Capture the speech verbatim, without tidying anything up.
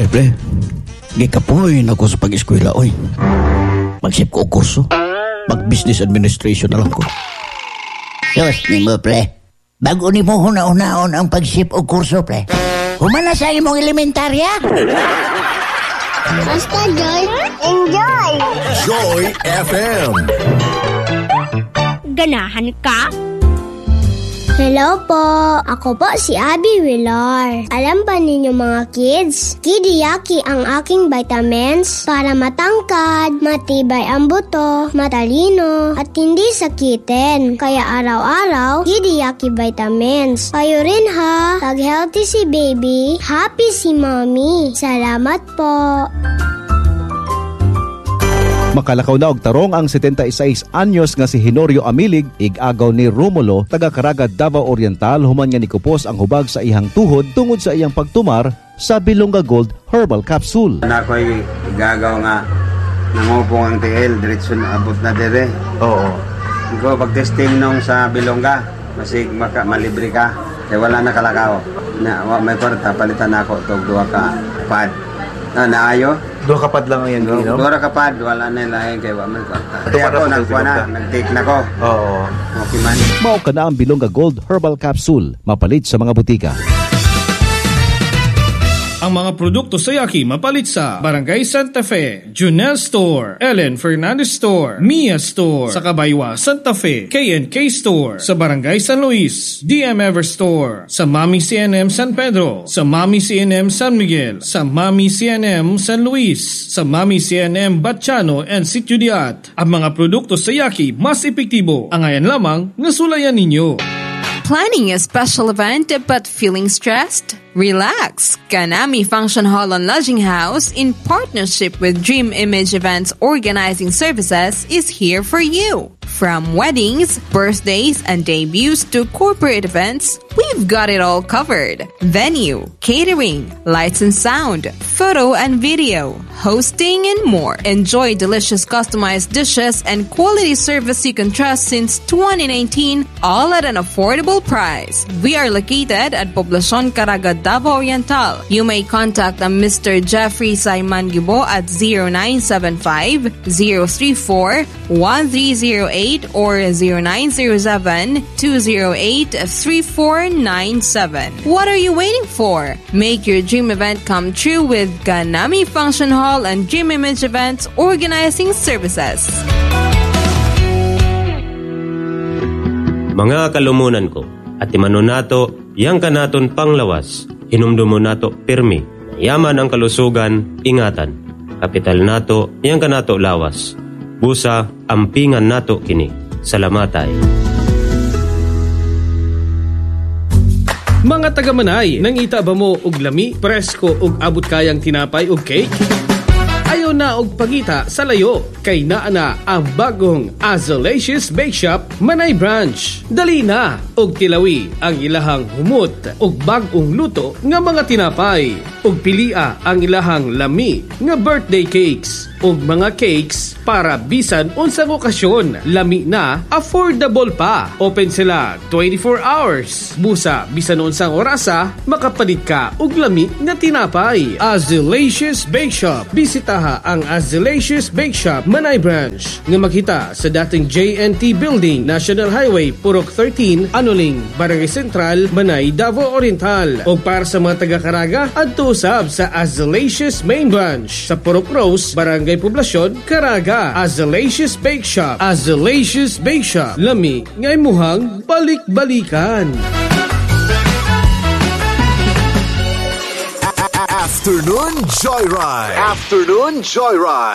Pre, pre. Gikapoy na ako sa pag-eskwela, oy. Magsip ko o kurso. Mag-business administration na lang ko. Diyos ni mo, pre. Bago ni mo huna-unaon ang pagsip o kurso, pre. Humana sa imong elementarya. Basta, Joy. Enjoy! Joy F M. Ganahan ka? Hello po. Ako po si Abby Villar. Alam ba ninyo mga kids? Kidiyaki ang aking vitamins para matangkad, matibay ang buto, matalino, at hindi sakitin. Kaya araw-araw, Kidiyaki vitamins. Kayo rin ha. Pag healthy si baby, happy si mommy. Salamat po. Makalakaw na og tarong ang seventy-six anyos nga si Henorio Amilig, ig-agaw ni Romulo, taga Caraga, Davao Oriental, human nga nikupos ang hubag sa ihang tuhod tungod sa iyang pagtumar sa Bilonga Gold Herbal Capsule. Nakoy igagaw nga nangupong ang T L, diretso na abot na dire. Oo. Ikaw pag-testing nung sa Bilonga, masig maka, malibre ka, kaya wala na kalakaw. Na, may kwarta, palitan na ako itong duha ka pad. Na, naayo? Dua kapad lang yan, no? no? Dua kapad, wala na lain kay wa man kwarta. Kaya ako nagkuha na, nag-take na ko. Oo. Okay man. Mao ka na ang Bilonga Gold Herbal Capsule, mapalit sa mga butika. Ang mga produkto sa Yaki mapalit sa Barangay Santa Fe, Junel Store, Ellen Fernandez Store, Mia Store, sa Kabaywa, Santa Fe, K and K Store, sa Barangay San Luis, D M Ever Store, sa Mami C N M San Pedro, sa Mami C N M San Miguel, sa Mami C N M San Luis, sa Mami C N M Batchano and Sitio Diat. Ang mga produkto sa Yaki mas epektibo. Ang ayan lamang nasulayan ninyo. Planning a special event but feeling stressed? Relax! Kanami Function Hall and Lodging House, in partnership with Dream Image Events Organizing Services, is here for you. From weddings, birthdays, and debuts to corporate events, we've got it all covered. Venue, catering, lights and sound, photo and video, hosting, and more. Enjoy delicious customized dishes and quality service you can trust since twenty nineteen, all at an affordable price. We are located at Poblacion Caraga, Davao Oriental. You may contact uh, Mister Jeffrey Saiman Gibo at zero nine seven five, zero three four, one three zero eight or zero nine zero seven, two zero eight, three four nine seven. What are you waiting for? Make your dream event come true with Ganami Function Hall and Dream Image Events Organizing Services. Mga kalumunan ko, at imanon nato, yang kanaton panglawas, hinumdumo nato pirmi, yaman ang kalusugan, ingatan, kapital nato, yang kanato lawas, busa, ampingan nato kini, salamatay. Mga taga-Manay, nangita ba mo og lami, presko og abot kayang tinapay og cake? Ayaw na og pagita sa layo, kay naa na ang bagong Azalicious Bake Shop Manay Branch. Dali na og tilawi ang ilahang humot og bagong luto nga mga tinapay, og pilia ang ilahang lami nga birthday cakes og mga cakes para bisan unsang okasyon. Lami na, affordable pa. Open sila twenty-four hours. Busa bisan unsang orasa, makapalit ka og lami nga tinapay. Azalicious Bake Shop. Bisitaha ang Azalicious Bake Shop Manay Branch nga makita sa dating J N T Building, National Highway, Purok thirteen, Anuling, Barangay Central, Manay, Davao Oriental. O para sa mga taga-Caraga, adto usab sa Azalicious Main Branch sa Purok Rose, Barangay Poblacion, Caraga. Azalicious Bake Shop. Azalicious Bake Shop. Lami ngay muhang balik-balikan. Afternoon Joyride. Afternoon Joyride.